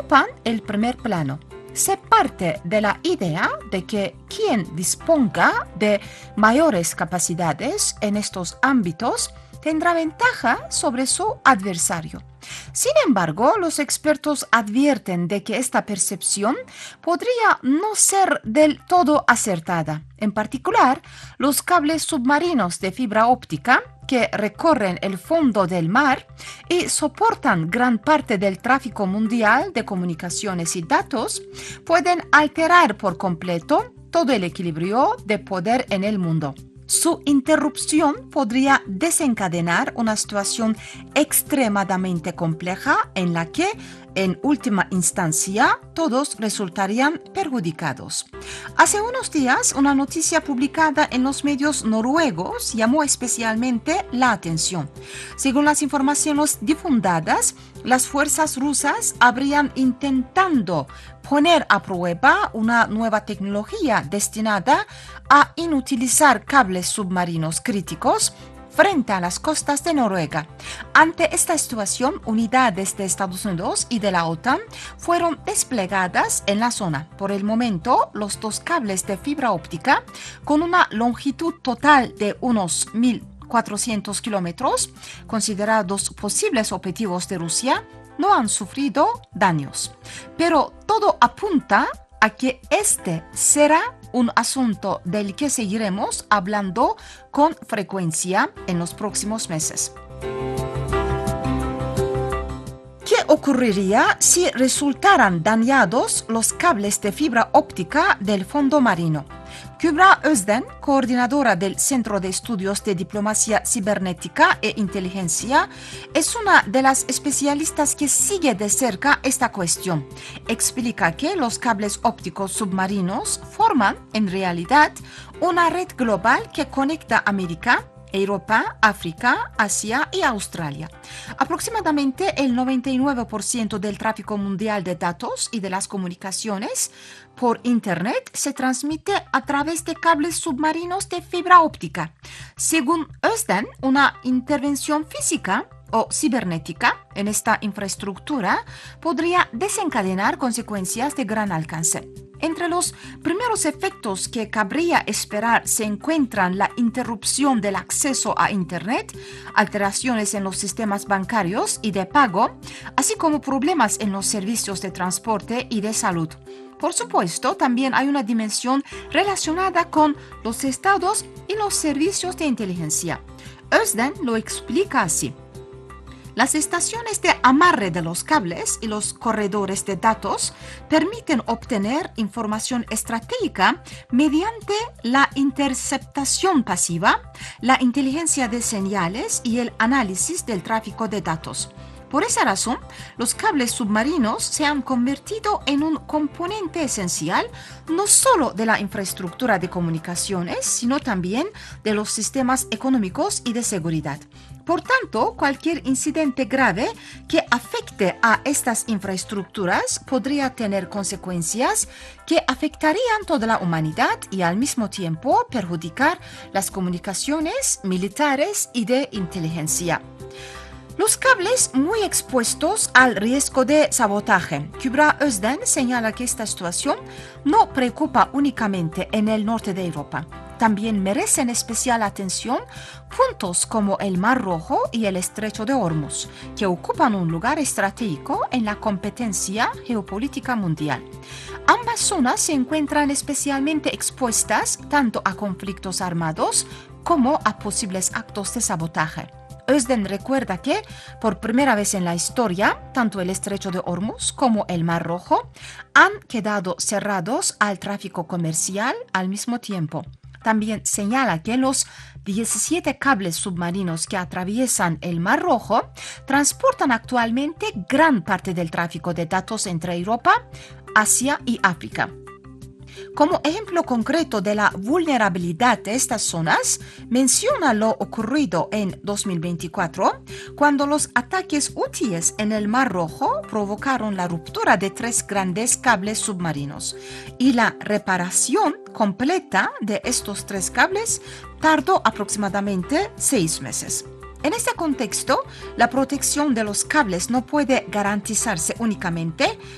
ocupan el primer plano. Se parte de la idea de que quien disponga de mayores capacidades en estos ámbitos tendrá ventaja sobre su adversario. Sin embargo, los expertos advierten de que esta percepción podría no ser del todo acertada. En particular, los cables submarinos de fibra óptica que recorren el fondo del mar y soportan gran parte del tráfico mundial de comunicaciones y datos pueden alterar por completo todo el equilibrio de poder en el mundo. Su interrupción podría desencadenar una situación extremadamente compleja en la que, en última instancia, todos resultarían perjudicados. Hace unos días, una noticia publicada en los medios noruegos llamó especialmente la atención. Según las informaciones difundidas, las fuerzas rusas habrían intentado poner a prueba una nueva tecnología destinada a inutilizar cables submarinos críticos frente a las costas de Noruega. Ante esta situación, unidades de Estados Unidos y de la OTAN fueron desplegadas en la zona. Por el momento, los dos cables de fibra óptica, con una longitud total de unos 1.400 kilómetros, considerados posibles objetivos de Rusia, no han sufrido daños. Pero todo apunta a que este será un asunto del que seguiremos hablando con frecuencia en los próximos meses. ¿Qué ocurriría si resultaran dañados los cables de fibra óptica del fondo marino? Kübra Özden, coordinadora del Centro de Estudios de Diplomacia Cibernética e Inteligencia, es una de las especialistas que sigue de cerca esta cuestión. Explica que los cables ópticos submarinos forman, en realidad, una red global que conecta América, Europa, África, Asia y Australia. Aproximadamente el 99% del tráfico mundial de datos y de las comunicaciones por Internet se transmite a través de cables submarinos de fibra óptica. Según Özden, una intervención física o cibernética en esta infraestructura podría desencadenar consecuencias de gran alcance. Entre los primeros efectos que cabría esperar se encuentran la interrupción del acceso a Internet, alteraciones en los sistemas bancarios y de pago, así como problemas en los servicios de transporte y de salud. Por supuesto, también hay una dimensión relacionada con los estados y los servicios de inteligencia. Özden lo explica así. Las estaciones de amarre de los cables y los corredores de datos permiten obtener información estratégica mediante la interceptación pasiva, la inteligencia de señales y el análisis del tráfico de datos. Por esa razón, los cables submarinos se han convertido en un componente esencial no solo de la infraestructura de comunicaciones, sino también de los sistemas económicos y de seguridad. Por tanto, cualquier incidente grave que afecte a estas infraestructuras podría tener consecuencias que afectarían toda la humanidad y al mismo tiempo perjudicar las comunicaciones militares y de inteligencia. Los cables muy expuestos al riesgo de sabotaje. Kübra Özden señala que esta situación no preocupa únicamente en el norte de Europa. También merecen especial atención puntos como el Mar Rojo y el Estrecho de Hormuz, que ocupan un lugar estratégico en la competencia geopolítica mundial. Ambas zonas se encuentran especialmente expuestas tanto a conflictos armados como a posibles actos de sabotaje. Özden recuerda que, por primera vez en la historia, tanto el Estrecho de Hormuz como el Mar Rojo han quedado cerrados al tráfico comercial al mismo tiempo. También señala que los 17 cables submarinos que atraviesan el Mar Rojo transportan actualmente gran parte del tráfico de datos entre Europa, Asia y África. Como ejemplo concreto de la vulnerabilidad de estas zonas, menciona lo ocurrido en 2024, cuando los ataques hutíes en el Mar Rojo provocaron la ruptura de 3 grandes cables submarinos, y la reparación completa de estos 3 cables tardó aproximadamente 6 meses. En este contexto, la protección de los cables no puede garantizarse únicamente